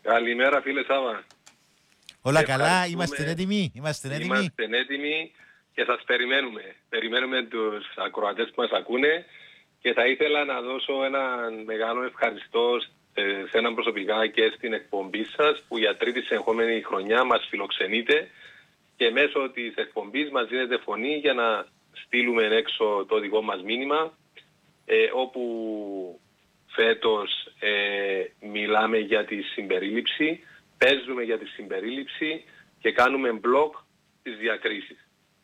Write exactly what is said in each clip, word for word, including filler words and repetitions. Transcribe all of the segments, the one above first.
Καλημέρα φίλε Σάβα. Όλα καλά, είμαστε έτοιμοι, είμαστε έτοιμοι. Είμαστε έτοιμοι και σας περιμένουμε. Περιμένουμε τους ακροατές που μας ακούνε και θα ήθελα να δώσω ένα μεγάλο ευχαριστώ σε έναν προσωπικά και στην εκπομπή σας που για τρίτη συνεχόμενη χρονιά μας φιλοξενείτε και μέσω της εκπομπής μας δίνετε φωνή για να στείλουμε έξω το δικό μας μήνυμα ε, όπου φέτος ε, μιλάμε για τη συμπερίληψη, παίζουμε για τη συμπερίληψη και κάνουμε μπλοκ τις διακρίσεις.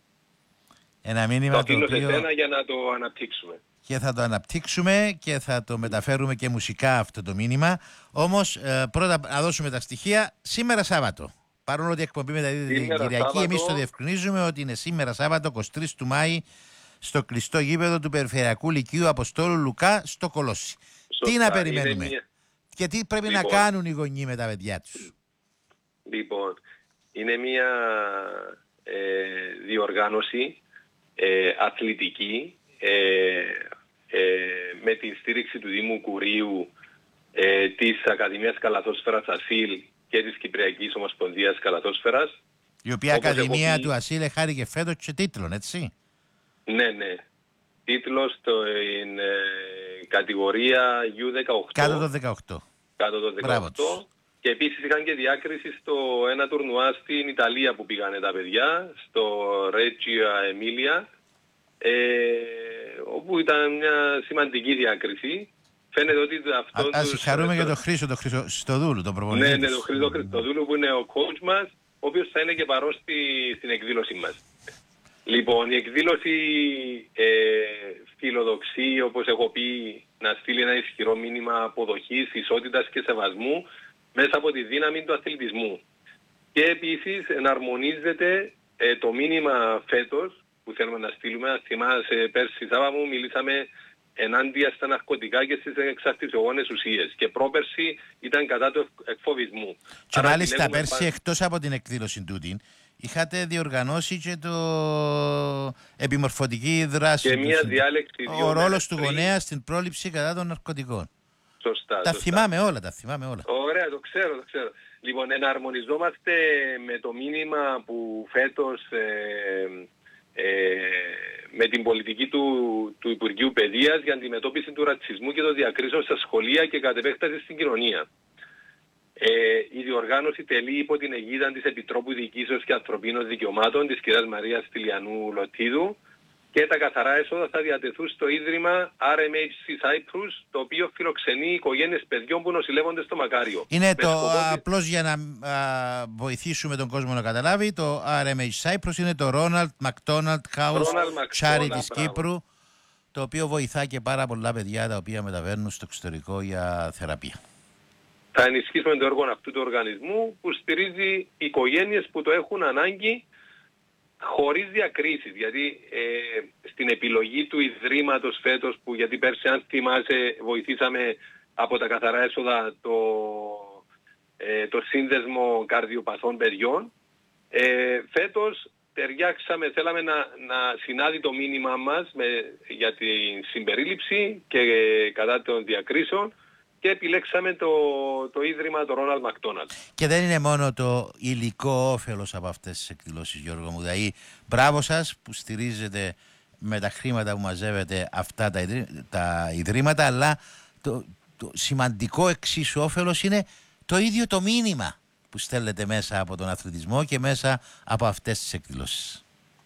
Ένα μήνυμα το, το οποίο... σε σένα για να το αναπτύξουμε. Και θα το αναπτύξουμε και θα το μεταφέρουμε και μουσικά αυτό το μήνυμα. Όμως ε, πρώτα να δώσουμε τα στοιχεία. Σήμερα Σάββατο. Παρόλο ότι η εκπομπή μεταδίδεται την Κυριακή, Σάββατο... εμείς το διευκρινίζουμε ότι είναι σήμερα Σάββατο εικοστή τρίτη του Μάη στο κλειστό γήπεδο του Περιφερειακού Λυκείου Αποστόλου Λουκά στο Κολόσι. Σωστά, τι να περιμένουμε μια... και τι πρέπει λοιπόν, να κάνουν οι γονείς με τα παιδιά τους. Λοιπόν, είναι μια ε, διοργάνωση ε, αθλητική ε, ε, με τη στήριξη του Δήμου Κουρίου, ε, της Ακαδημίας Καλαθόσφαιρας Ασίλ και της Κυπριακής Ομοσπονδίας Καλαθόσφαιρας. Η οποία Ακαδημία πει... του Ασίλ χάρηκε φέτος και τίτλων, έτσι. Ναι, ναι. Τίτλος στην ε, κατηγορία γιου δεκαοκτώ. Κάτω το δεκαοκτώ. Κάτω το δεκαοκτώ. Και επίσης είχαν και διάκριση στο ένα τουρνουά στην Ιταλία που πήγανε τα παιδιά, στο Reggio Emilia, ε, όπου ήταν μια σημαντική διάκριση. Φαίνεται ότι αυτό... Ας συγχαρούμε για τον Χρήστο, τον Χριστοδούλου, τον προπονητή. Ναι, ναι, τον Χρήστο Χριστοδούλου που είναι ο coach μας, ο οποίος θα είναι και παρόν στη, στην εκδήλωση μας. Λοιπόν, η εκδήλωση ε, φιλοδοξεί, όπως έχω πει, να στείλει ένα ισχυρό μήνυμα αποδοχής, ισότητας και σεβασμού μέσα από τη δύναμη του αθλητισμού. Και επίσης εναρμονίζεται ε, το μήνυμα φέτος που θέλουμε να στείλουμε. Αν θυμάσαι, πέρσι Σάββα μου μιλήσαμε ενάντια στα ναρκωτικά και στις εξαρτησιογόνες ουσίες. Και πρόπερσι ήταν κατά του εκφοβισμού. Και μάλιστα πέρσι πά... εκτός από την εκδήλωση τούτη, είχατε διοργανώσει και το επιμορφωτική δράση. Και μια διάλεξη δύο Ο ρόλος του γονέα στην πρόληψη κατά των ναρκωτικών. Σωστά. Τα σωστά. θυμάμαι όλα, τα θυμάμαι όλα. Ωραία, το ξέρω, το ξέρω. Λοιπόν, εναρμονιζόμαστε με το μήνυμα που φέτος ε, ε, με την πολιτική του, του Υπουργείου Παιδείας για αντιμετώπιση του ρατσισμού και των διακρίσεων στα σχολεία και κατ' επέκταση στην κοινωνία. Ε, η διοργάνωση τελεί υπό την αιγίδα της Επιτρόπου Διοικήσεως και Ανθρωπίνων Δικαιωμάτων της κυρίας Μαρίας Τηλιανού Λωτίδου και τα καθαρά έσοδα θα διατεθούν στο Ίδρυμα αρ εμ έιτς σι Cyprus, το οποίο φιλοξενεί οικογένειες παιδιών που νοσηλεύονται στο Μακάριο. Είναι το σκοπό... απλώς για να α, βοηθήσουμε τον κόσμο να καταλάβει, το αρ εμ έιτς Cyprus είναι το Ronald McDonald House Charity της Κύπρου, το οποίο βοηθά και πάρα πολλά παιδιά τα οποία μεταβαίνουν στο εξωτερικό για θεραπεία. Θα ενισχύσουμε το έργο αυτού του οργανισμού που στηρίζει οικογένειες που το έχουν ανάγκη χωρίς διακρίσεις. Γιατί ε, στην επιλογή του Ιδρύματος φέτος, που γιατί πέρσι αν θυμάσαι βοηθήσαμε από τα καθαρά έσοδα το, ε, το σύνδεσμο καρδιοπαθών παιδιών, ε, φέτος ταιριάξαμε, θέλαμε να, να συνάδει το μήνυμά μας με, για την συμπερίληψη και ε, κατά των διακρίσεων, και επιλέξαμε το, το Ίδρυμα το Ronald McDonald. Και δεν είναι μόνο το υλικό όφελος από αυτές τις εκδηλώσεις, Γιώργο μου. Δηλαδή, μπράβο σας που στηρίζετε με τα χρήματα που μαζεύετε αυτά τα, ιδρύ, τα ιδρύματα, αλλά το, το σημαντικό εξίσου όφελος είναι το ίδιο το μήνυμα που στέλνετε μέσα από τον αθλητισμό και μέσα από αυτές τις εκδηλώσεις.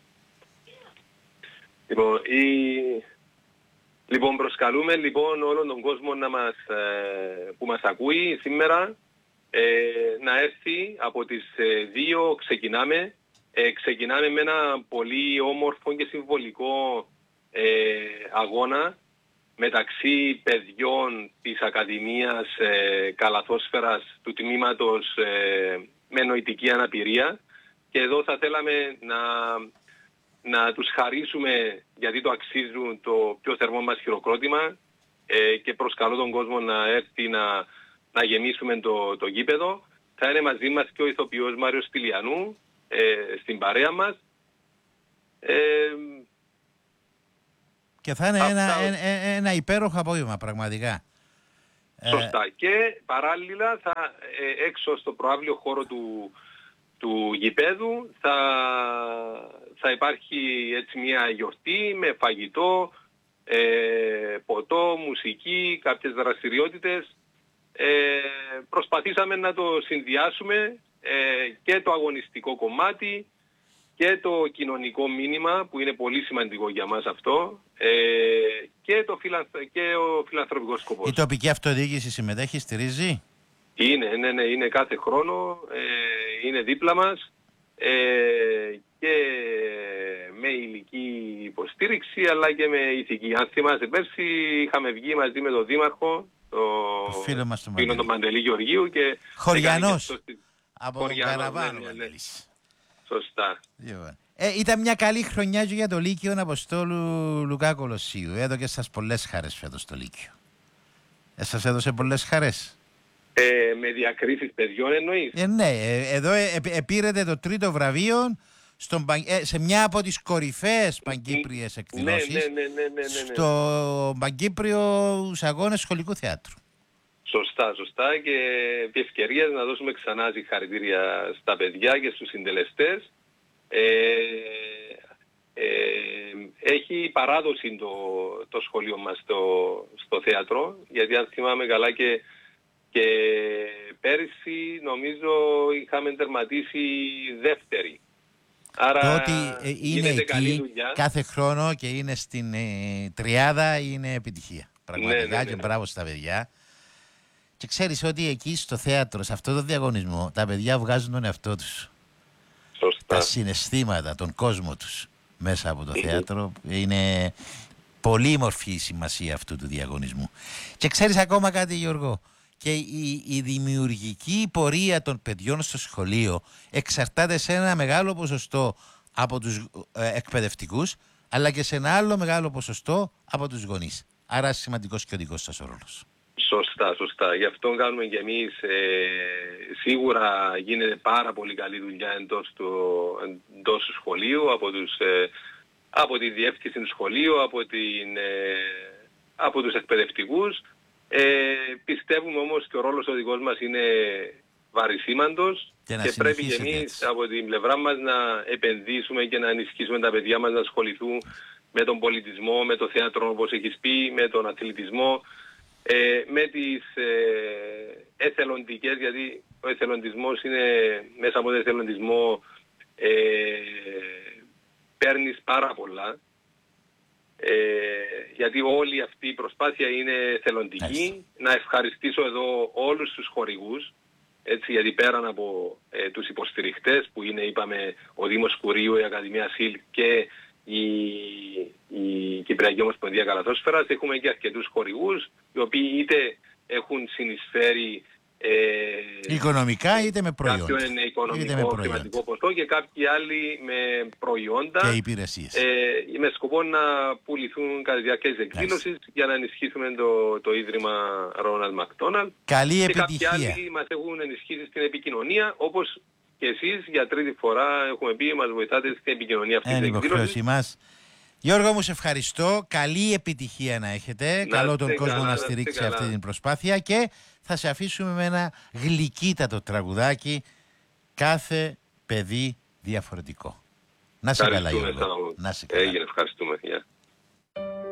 Λοιπόν, η... Λοιπόν, προσκαλούμε λοιπόν όλον τον κόσμο να μας, ε, που μας ακούει σήμερα ε, να έρθει από τις ε, δύο. Ξεκινάμε. Ε, ξεκινάμε με ένα πολύ όμορφο και συμβολικό ε, αγώνα μεταξύ παιδιών της Ακαδημίας ε, Καλαθόσφαιρας του τμήματος ε, με νοητική αναπηρία, και εδώ θα θέλαμε να... να τους χαρίσουμε, γιατί το αξίζουν, το πιο θερμό μας χειροκρότημα ε, και προσκαλώ τον κόσμο να έρθει να, να γεμίσουμε το, το γήπεδο. Θα είναι μαζί μας και ο ηθοποιός Μάριος Τηλιανού ε, στην παρέα μας. Ε, και θα είναι αυτά... ένα, ένα, ένα υπέροχο απόγευμα πραγματικά. Σωστά. Και παράλληλα θα, ε, έξω στο προαύλιο χώρο του, του γηπέδου θα, θα υπάρχει έτσι μια γιορτή με φαγητό, ε, ποτό, μουσική, κάποιες δραστηριότητες. Ε, προσπαθήσαμε να το συνδυάσουμε ε, και το αγωνιστικό κομμάτι και το κοινωνικό μήνυμα που είναι πολύ σημαντικό για μας αυτό ε, και, το φιλανθ... και ο φιλανθρωπικός σκοπός. Η τοπική αυτοδιοίκηση συμμετέχει, στηρίζει? Είναι, ναι, ναι, είναι κάθε χρόνο, ε, είναι δίπλα μας ε, και με ηλική υποστήριξη αλλά και με ηθική. Αν θυμάστε πέρσι είχαμε βγει μαζί με τον Δήμαρχο, το, το φίλο μας τον Μαντελή. Μαντελή Γεωργίου και... Χωριανός, από τον ναι, Καραβάνο ναι, ναι. Μαντελής. Σωστά. Ε, ήταν μια καλή χρονιά για το Λύκειο Αποστόλου Λουκά Κολοσσίου. Έδωκε σας πολλές χαρές φέτος το Λύκειο. Ε, σας έδωσε πολλές χαρές. Ε, με διακρίσεις παιδιών εννοείς? Ε, ναι, ε, εδώ ε, ε, πήρετε το τρίτο βραβείο στον, ε, σε μια από τις κορυφαίες παγκύπριες εκδηλώσεις. Ναι, ναι, ναι, ναι, ναι, ναι. Στο Παγκύπριους Αγώνες Σχολικού Θεάτρου. Σωστά, σωστά, και επί ευκαιρίας να δώσουμε ξανά συγχαρητήρια στα παιδιά και στους συντελεστές. Ε, ε, έχει παράδοση το, το σχολείο μας στο, στο θέατρο, γιατί αν θυμάμαι καλά και, και πέρυσι νομίζω είχαμε τερματίσει δεύτερη. Άρα το ότι ε, είναι εκεί κάθε χρόνο και είναι στην ε, τριάδα είναι επιτυχία. Πραγματικά, ναι, ναι, ναι, ναι. Και μπράβο στα παιδιά. Και ξέρεις ότι εκεί στο θέατρο, σε αυτό το διαγωνισμό, τα παιδιά βγάζουν τον εαυτό τους. Σωστά. Τα συναισθήματα, τον κόσμο τους μέσα από το θέατρο. Είναι πολύ μορφή η σημασία αυτού του διαγωνισμού. Και ξέρεις ακόμα κάτι, Γιώργο, και η, η δημιουργική πορεία των παιδιών στο σχολείο εξαρτάται σε ένα μεγάλο ποσοστό από τους ε, εκπαιδευτικούς, αλλά και σε ένα άλλο μεγάλο ποσοστό από τους γονείς. Άρα σημαντικός και ο δικός σας ο ρόλος. Σωστά, σωστά. Γι' αυτό κάνουμε και εμείς. Ε, σίγουρα γίνεται πάρα πολύ καλή δουλειά εντός του, εντός του σχολείου, από, τους, ε, από τη διεύθυνση του σχολείου, από, την, ε, από τους εκπαιδευτικούς. Ε, πιστεύουμε όμως και ο ρόλος ο δικός μας είναι βαρισίμαντος και, και πρέπει και εμείς έτσι από την πλευρά μας να επενδύσουμε και να ενισχύσουμε τα παιδιά μας να ασχοληθούν με τον πολιτισμό, με το θέατρο όπως έχεις πει, με τον αθλητισμό. Ε, με τις ε, εθελοντικές, γιατί ο εθελοντισμός είναι, μέσα από τον εθελοντισμό ε, παίρνεις πάρα πολλά, ε, γιατί όλη αυτή η προσπάθεια είναι θελοντική. Να ευχαριστήσω εδώ όλους τους χορηγούς, έτσι, γιατί πέραν από ε, τους υποστηριχτές που είναι, είπαμε, ο Δήμος Κουρίου, η Ακαδημία ΣΥΛ και η, η Κυπριακή Ομοσπονδία Καλαθόσφαιρας, έχουμε και αρκετούς χορηγούς οι οποίοι είτε έχουν συνεισφέρει ε, οικονομικά είτε με προϊόντα, κάποιο είναι οικονομικό χρηματικό ποσό και κάποιοι άλλοι με προϊόντα και υπηρεσίες, ε, με σκοπό να πουληθούν κατά τη διάρκεια της εκδήλωσης για να ενισχύσουμε το, το Ίδρυμα Ronald McDonald. Καλή και επιτυχία. κάποιοι άλλοι μας έχουν ενισχύσει στην επικοινωνία, όπως και εσείς για τρίτη φορά έχουμε πει, μας βοηθάτε στην επικοινωνία αυτής της εκδήλωσης. Γιώργο μου, σε ευχαριστώ. Καλή επιτυχία να έχετε. Να Καλό τον κόσμο καλά, να στηρίξει να αυτή την προσπάθεια και θα σε αφήσουμε με ένα γλυκύτατο τραγουδάκι, κάθε παιδί διαφορετικό. Να σε καλά, Γιώργο. Να σε καλά. Έγινε, ευχαριστούμε. Yeah.